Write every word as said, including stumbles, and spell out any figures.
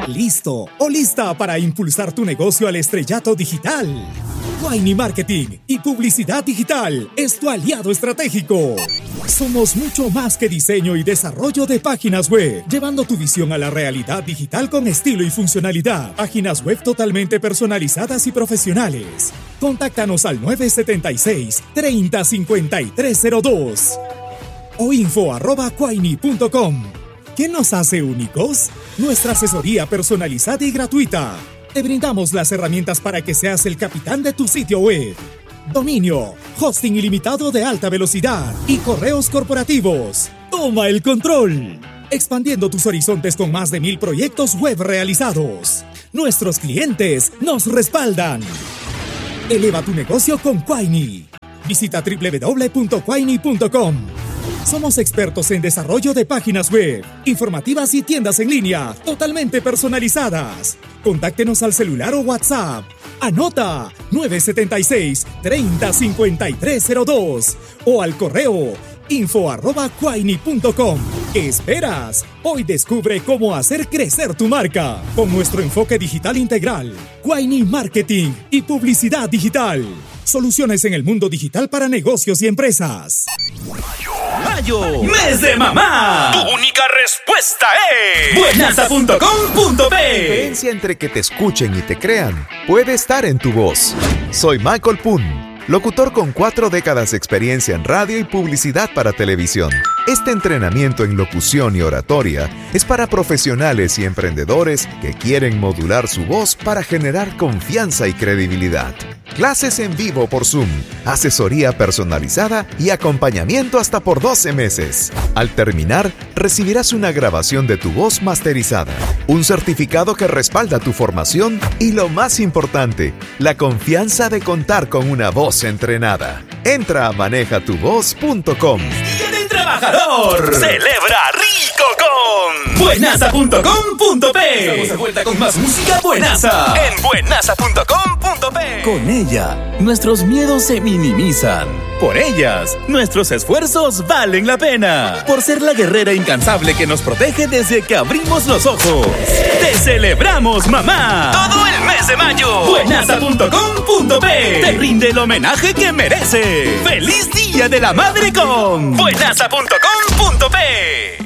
¿Listo o lista para impulsar tu negocio al estrellato digital? Quaini Marketing y Publicidad Digital es tu aliado estratégico. Somos mucho más que diseño y desarrollo de páginas web, llevando tu visión a la realidad digital con estilo y funcionalidad. Páginas web totalmente personalizadas y profesionales. Contáctanos al nueve siete seis, tres cero cinco tres cero dos o info arroba quaini punto com. ¿Qué nos hace únicos? Nuestra asesoría personalizada y gratuita. Te brindamos las herramientas para que seas el capitán de tu sitio web. Dominio, hosting ilimitado de alta velocidad y correos corporativos. Toma el control. Expandiendo tus horizontes con más de mil proyectos web realizados. Nuestros clientes nos respaldan. Eleva tu negocio con Quaini. Visita doble u doble u doble u punto quaini punto com. Somos expertos en desarrollo de páginas web, informativas y tiendas en línea, totalmente personalizadas. Contáctenos al celular o WhatsApp. Anota nueve siete seis, tres cero cinco tres cero dos o al correo info arroba quaini punto com. ¿Qué esperas? Hoy descubre cómo hacer crecer tu marca con nuestro enfoque digital integral. Quaini Marketing y Publicidad Digital. Soluciones en el mundo digital para negocios y empresas. Mayo, mes de mamá. Tu única respuesta es buenaza punto com punto pe. La diferencia entre que te escuchen y te crean puede estar en tu voz. Soy Michael Poon, locutor con cuatro décadas de experiencia en radio y publicidad para televisión. Este entrenamiento en locución y oratoria es para profesionales y emprendedores que quieren modular su voz para generar confianza y credibilidad. Clases en vivo por Zoom, asesoría personalizada y acompañamiento hasta por doce meses. Al terminar, recibirás una grabación de tu voz masterizada, un certificado que respalda tu formación y, lo más importante, la confianza de contar con una voz entrenada. Entra a maneja tu voz punto com. Día del Trabajador. Celebra rico con buenaza punto com punto pe. Estamos de vuelta con más música buenaza en buenaza punto com punto pe. Con ella, nuestros miedos se minimizan. Por ellas, nuestros esfuerzos valen la pena. Por ser la guerrera incansable que nos protege desde que abrimos los ojos. ¡Te celebramos, mamá! Todo el mes de mayo. buenaza punto com punto pe te rinde el homenaje que merece. ¡Feliz Día de la Madre con buenaza punto com punto pe!